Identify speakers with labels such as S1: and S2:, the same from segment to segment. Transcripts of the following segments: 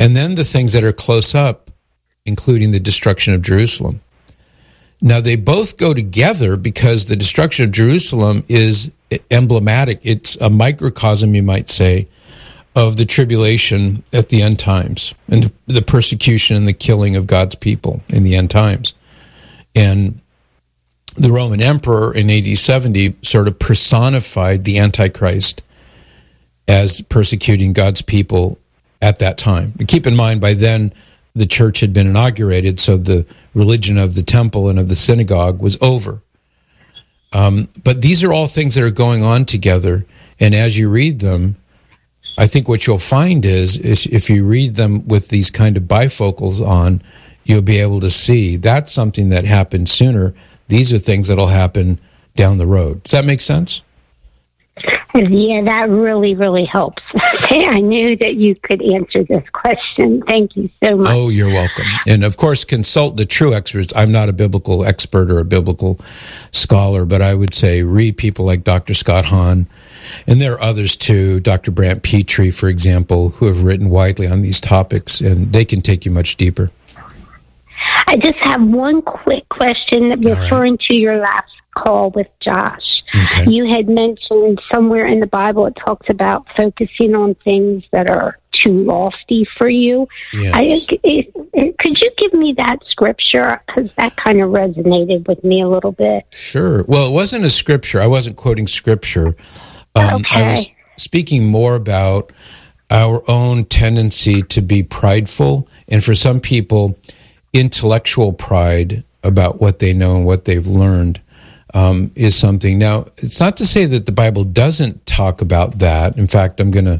S1: and then the things that are close up, including the destruction of Jerusalem. Now, they both go together because the destruction of Jerusalem is emblematic. It's a microcosm, you might say, of the tribulation at the end times and the persecution and the killing of God's people in the end times. And the Roman emperor in AD 70 sort of personified the Antichrist as persecuting God's people at that time. And keep in mind, by then, the church had been inaugurated, so the religion of the temple and of the synagogue was over. But these are all things that are going on together, and as you read them, I think what you'll find is if you read them with these kind of bifocals on, you'll be able to see that's something that happened sooner. These are things that'll happen down the road. Does that make sense?
S2: Yeah, that really, really helps. I knew that you could answer this question. Thank you so much.
S1: Oh, you're welcome. And of course, consult the true experts. I'm not a biblical expert or a biblical scholar, but I would say read people like Dr. Scott Hahn. And there are others too, Dr. Brant Petrie, for example, who have written widely on these topics, and they can take you much deeper.
S2: I just have one quick question referring to your last call with Josh.
S1: Okay.
S2: You had mentioned somewhere in the Bible it talks about focusing on things that are too lofty for you.
S1: Yes.
S2: Could you give me that scripture? Because that kind of resonated with me a little bit.
S1: Sure. Well, it wasn't a scripture. I wasn't quoting scripture.
S2: Okay.
S1: I was speaking more about our own tendency to be prideful, and for some people, intellectual pride about what they know and what they've learned is something. Now, it's not to say that the Bible doesn't talk about that. In fact, I'm going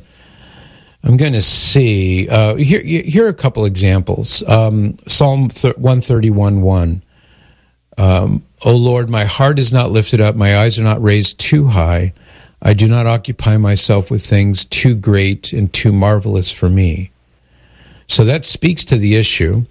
S1: to see here are a couple examples. Psalm 131:1. O Lord, my heart is not lifted up, my eyes are not raised too high. I do not occupy myself with things too great and too marvelous for me. So that speaks to the issue.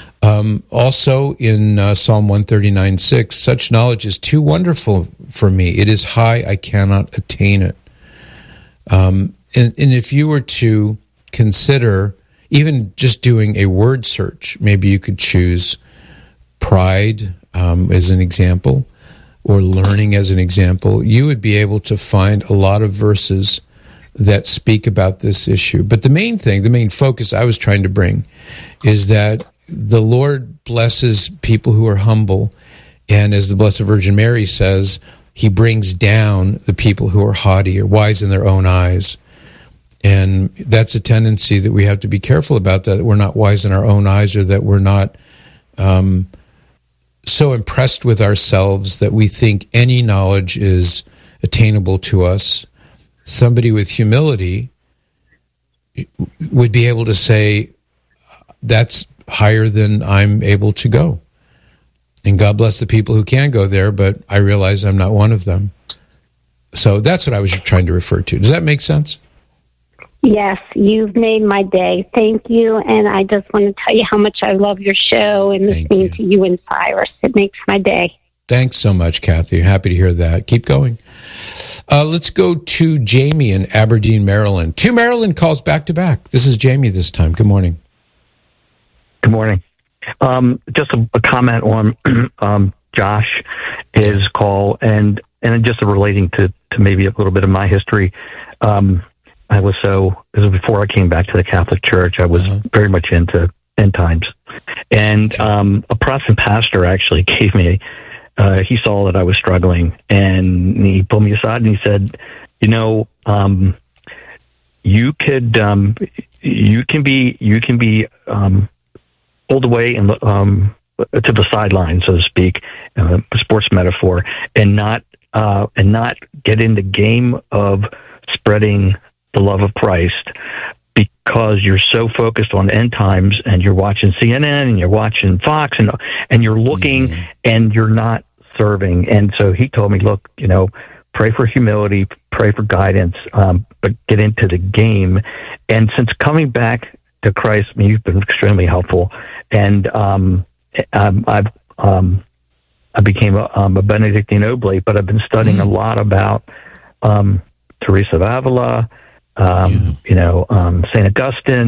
S1: Also in Psalm 139:6, such knowledge is too wonderful for me. It is high, I cannot attain it. And if you were to consider even just doing a word search, maybe you could choose pride as an example, or learning as an example, you would be able to find a lot of verses that speak about this issue. But the main thing, the main focus I was trying to bring is that the Lord blesses people who are humble, and as the Blessed Virgin Mary says, he brings down the people who are haughty or wise in their own eyes. And that's a tendency that we have to be careful about, that we're not wise in our own eyes, or that we're not so impressed with ourselves that we think any knowledge is attainable to us. Somebody with humility would be able to say, that's higher than I'm able to go. And God bless the people who can go there, but I realize I'm not one of them. So that's what I was trying to refer to. Does that make sense?
S2: Yes, you've made my day. Thank you. And I just want to tell you how much I love your show and listening to you and Cyrus. It makes my day.
S1: Thanks so much, Kathy. Happy to hear that. Keep going. Let's go to Jamie in Aberdeen, Maryland. 2 Maryland calls back to back. This is Jamie this time. Good morning.
S3: Good morning. Just a comment on Josh, his call, and just relating to maybe a little bit of my history. This was before I came back to the Catholic Church. I was very much into end times. And a Protestant pastor actually gave me, he saw that I was struggling, and he pulled me aside and he said, you can be pulled away and to the sideline, so to speak, a sports metaphor, and not get in the game of spreading the love of Christ, because you're so focused on end times, and you're watching CNN and you're watching Fox, and you're looking and you're not serving. And so he told me, look, pray for humility, pray for guidance, but get into the game. And since coming back to Christ, you've been extremely helpful. And I became a Benedictine Oblate, but I've been studying a lot about Teresa of Avila, St. Augustine,